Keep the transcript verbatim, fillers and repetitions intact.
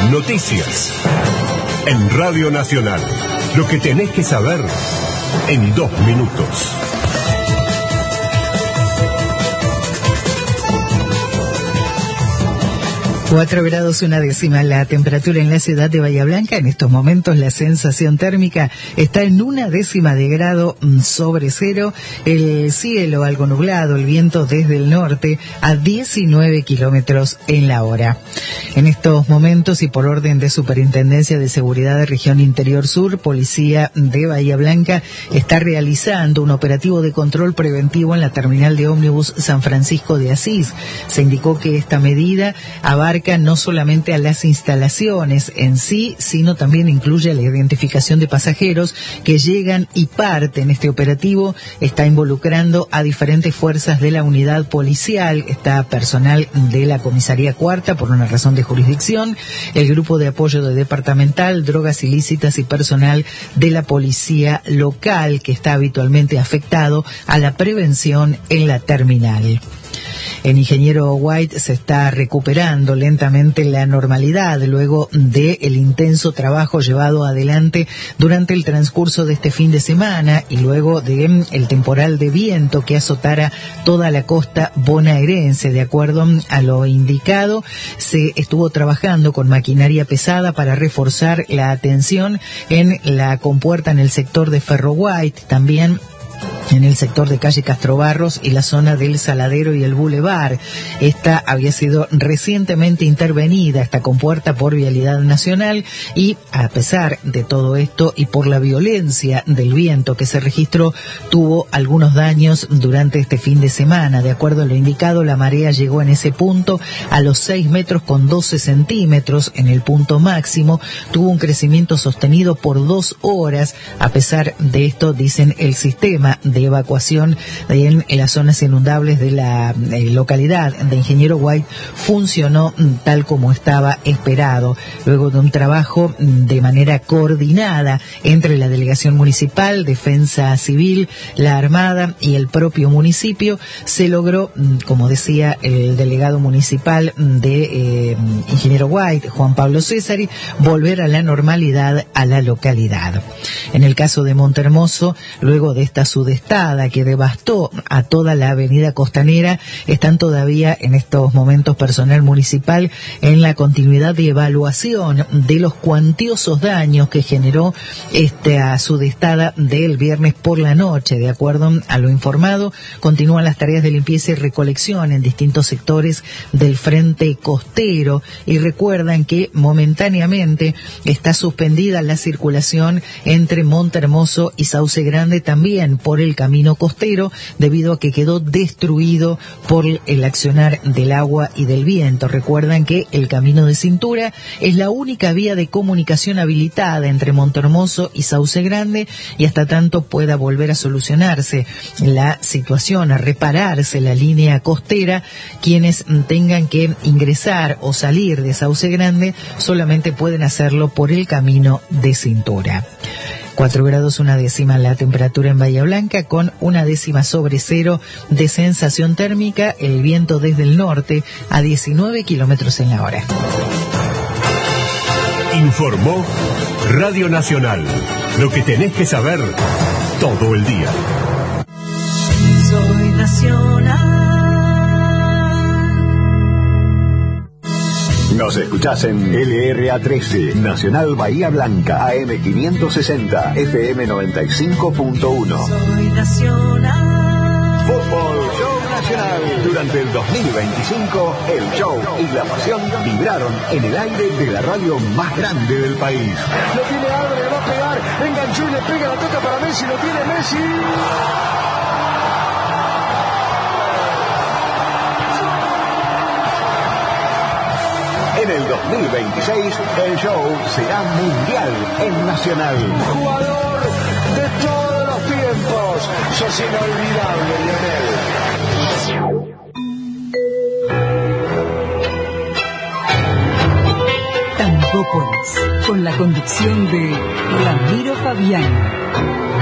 Noticias. En Radio Nacional. Lo que tenés que saber en dos minutos. Cuatro grados una décima la temperatura en la ciudad de Bahía Blanca. En estos momentos la sensación térmica está en una décima de grado sobre cero. El cielo algo nublado, el viento desde el norte a diecinueve kilómetros en la hora. En estos momentos y por orden de Superintendencia de Seguridad de Región Interior Sur, Policía de Bahía Blanca está realizando un operativo de control preventivo en la terminal de ómnibus San Francisco de Asís. Se indicó que esta medida abarca no solamente a las instalaciones en sí, sino también incluye la identificación de pasajeros que llegan y parten. Este operativo está involucrando a diferentes fuerzas de la unidad policial, está personal de la comisaría cuarta por una razón de jurisdicción, el grupo de apoyo de departamental, drogas ilícitas y personal de la policía local que está habitualmente afectado a la prevención en la terminal. En Ingeniero White se está recuperando lentamente la normalidad luego del intenso trabajo llevado adelante durante el transcurso de este fin de semana y luego del temporal de viento que azotara toda la costa bonaerense. De acuerdo a lo indicado, se estuvo trabajando con maquinaria pesada para reforzar la atención en la compuerta en el sector de Ferro White, también en el sector de calle Castrobarros y la zona del Saladero y el Boulevard. Esta había sido recientemente intervenida, esta compuerta, por Vialidad Nacional, y a pesar de todo esto y por la violencia del viento que se registró, tuvo algunos daños durante este fin de semana. De acuerdo a lo indicado, la marea llegó en ese punto a los seis metros con doce centímetros en el punto máximo. Tuvo un crecimiento sostenido por dos horas. A pesar de esto, dicen, el sistema de evacuación en, en las zonas inundables de la eh, localidad de Ingeniero White funcionó tal como estaba esperado. Luego de un trabajo de manera coordinada entre la delegación municipal, Defensa Civil, la Armada y el propio municipio, se logró, como decía el delegado municipal de eh, Ingeniero White, Juan Pablo Césari, volver a la normalidad a la localidad. En el caso de Montehermoso, luego de esta sudestada que devastó a toda la avenida costanera, están todavía en estos momentos personal municipal en la continuidad de evaluación de los cuantiosos daños que generó esta sudestada del viernes por la noche. De acuerdo a lo informado, continúan las tareas de limpieza y recolección en distintos sectores del frente costero y recuerdan que momentáneamente está suspendida la circulación entre Montehermoso y Sauce Grande, también por el camino costero, debido a que quedó destruido por el accionar del agua y del viento. Recuerdan que el camino de cintura es la única vía de comunicación habilitada entre Montehermoso y Sauce Grande, y hasta tanto pueda volver a solucionarse la situación, a repararse la línea costera, quienes tengan que ingresar o salir de Sauce Grande solamente pueden hacerlo por el camino de cintura. Cuatro grados una décima la temperatura en Bahía Blanca, con una décima sobre cero de sensación térmica, el viento desde el norte a diecinueve kilómetros en la hora. Informó Radio Nacional. Lo que tenés que saber todo el día. Soy Nacional. Nos escuchás en L R A trece, Nacional Bahía Blanca, A M quinientos sesenta, F M noventa y cinco punto uno. Soy Nacional. Fútbol Show Nacional. Durante el dos mil veinticinco, el show y la pasión vibraron en el aire de la radio más grande del país. Lo tiene Álvarez, le va a pegar, enganchó y le pega, la toca para Messi, lo tiene Messi. En el dos mil veintiséis, el show será mundial en Nacional. Jugador de todos los tiempos, sos inolvidable, Lionel. Tambópolis, con la conducción de Ramiro Fabián.